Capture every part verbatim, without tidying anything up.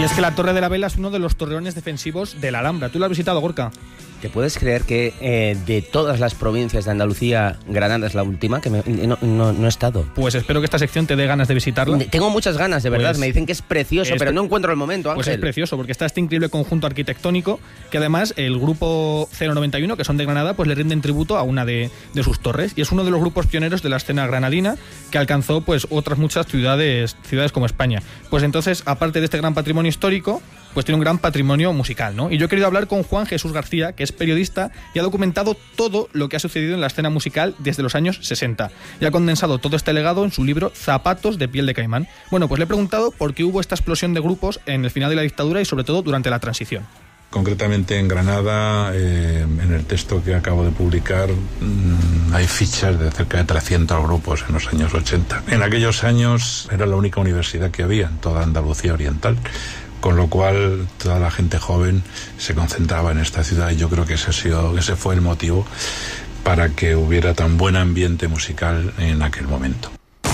es que la Torre de la Vela es uno de los torreones defensivos de la Alhambra. ¿Tú lo has visitado, Gorka? ¿Te puedes creer que eh, de todas las provincias de Andalucía, Granada es la última? Que me, no, no, no he estado. Pues espero que esta sección te dé ganas de visitarla. Tengo muchas ganas, de verdad. Pues, me dicen que es precioso, es, pero no encuentro el momento, Ángel. Pues es precioso, porque está este increíble conjunto arquitectónico que además el grupo cero noventa y uno, que son de Granada, pues le rinden tributo a una de, de sus torres. Y es uno de los grupos pioneros de la escena granadina que alcanzó pues otras muchas ciudades, ciudades como España. Pues entonces, aparte de este gran patrimonio histórico, pues tiene un gran patrimonio musical, ¿no? Y yo he querido hablar con Juan Jesús García, que es periodista y ha documentado todo lo que ha sucedido en la escena musical desde los años sesenta. Y ha condensado todo este legado en su libro Zapatos de piel de caimán. Bueno, pues le he preguntado por qué hubo esta explosión de grupos en el final de la dictadura y sobre todo durante la transición. Concretamente en Granada, eh, en el texto que acabo de publicar, mmm, hay fichas de cerca de trescientos grupos en los años ochenta. En aquellos años era la única universidad que había en toda Andalucía Oriental, con lo cual toda la gente joven se concentraba en esta ciudad y yo creo que ese, ha sido, ese fue el motivo para que hubiera tan buen ambiente musical en aquel momento.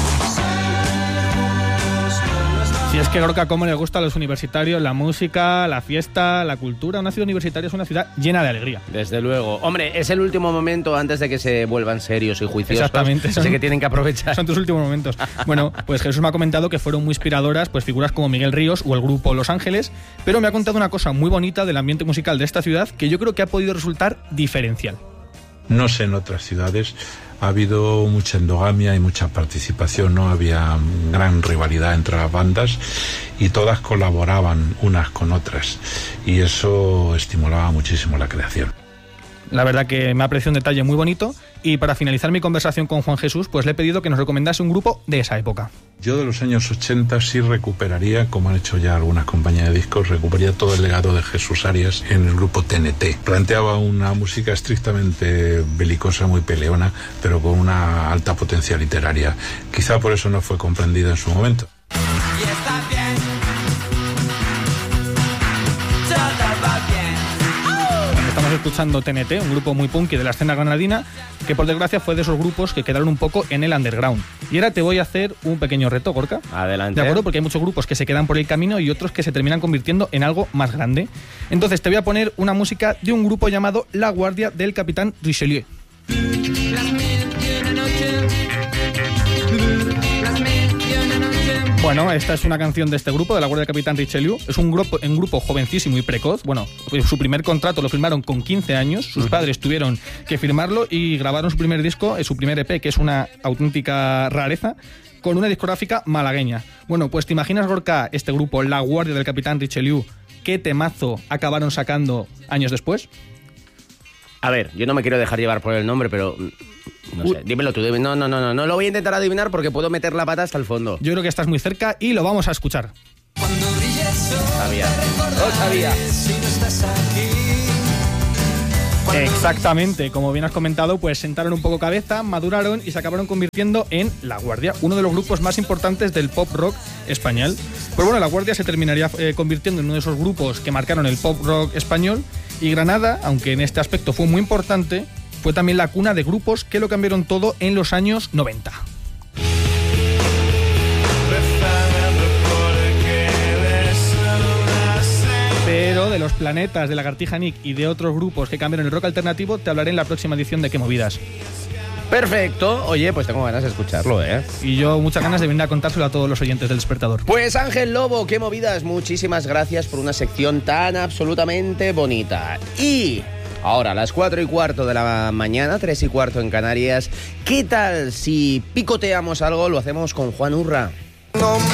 Si es que, Gorka, cómo les gusta a los universitarios la música, la fiesta, la cultura. Una ciudad universitaria es una ciudad llena de alegría. Desde luego. Hombre, es el último momento antes de que se vuelvan serios y juiciosos. Exactamente. Así que tienen que aprovechar. Son tus últimos momentos. Bueno, pues Jesús me ha comentado que fueron muy inspiradoras pues figuras como Miguel Ríos o el grupo Los Ángeles, pero me ha contado una cosa muy bonita del ambiente musical de esta ciudad que yo creo que ha podido resultar diferencial. No sé en otras ciudades. Ha habido mucha endogamia y mucha participación, no había gran rivalidad entre las bandas y todas colaboraban unas con otras y eso estimulaba muchísimo la creación. La verdad que me ha parecido un detalle muy bonito y para finalizar mi conversación con Juan Jesús pues le he pedido que nos recomendase un grupo de esa época. Yo de los años ochenta sí recuperaría, como han hecho ya algunas compañías de discos, recuperaría todo el legado de Jesús Arias en el grupo T N T. Planteaba una música estrictamente belicosa, muy peleona, pero con una alta potencia literaria. Quizá por eso no fue comprendida en su momento. Y está bien. Estamos escuchando T N T, un grupo muy punky de la escena granadina, que por desgracia fue de esos grupos que quedaron un poco en el underground. Y ahora te voy a hacer un pequeño reto, Gorka. Adelante. ¿De acuerdo? Porque hay muchos grupos que se quedan por el camino y otros que se terminan convirtiendo en algo más grande. Entonces te voy a poner una música de un grupo llamado La Guardia del Capitán Richelieu. Bueno, esta es una canción de este grupo, de La Guardia del Capitán Richelieu. Es un grupo, un grupo jovencísimo y precoz. Bueno, su primer contrato lo firmaron con quince años. Sus padres tuvieron que firmarlo y grabaron su primer disco, su primer E P, que es una auténtica rareza, con una discográfica malagueña. Bueno, pues te imaginas, Gorka, este grupo, La Guardia del Capitán Richelieu, ¿qué temazo acabaron sacando años después? A ver, yo no me quiero dejar llevar por el nombre, pero... No sé, dímelo tú. Dime. No, no, no, no, no lo voy a intentar adivinar porque puedo meter la pata hasta el fondo. Yo creo que estás muy cerca y lo vamos a escuchar. Cuando brille el sol, sabía. Lo sabía. Si no estás aquí. Cuando Exactamente, como bien has comentado, pues sentaron un poco cabeza, maduraron y se acabaron convirtiendo en La Guardia, uno de los grupos más importantes del pop rock español. Pues bueno, La Guardia se terminaría eh, convirtiendo en uno de esos grupos que marcaron el pop rock español y Granada, aunque en este aspecto fue muy importante, fue también la cuna de grupos que lo cambiaron todo en los años noventa. Pero de los Planetas, de Lagartija Nick y de otros grupos que cambiaron el rock alternativo te hablaré en la próxima edición de Qué Movidas. Perfecto. Oye, pues tengo ganas de escucharlo, ¿eh? Y yo muchas ganas de venir a contárselo a todos los oyentes del Despertador. Pues Ángel Lobo, Qué Movidas, muchísimas gracias por una sección tan absolutamente bonita. Y... ahora, a las cuatro y cuarto de la mañana, tres y cuarto en Canarias, ¿qué tal si picoteamos algo? Lo hacemos con Juan Urra. no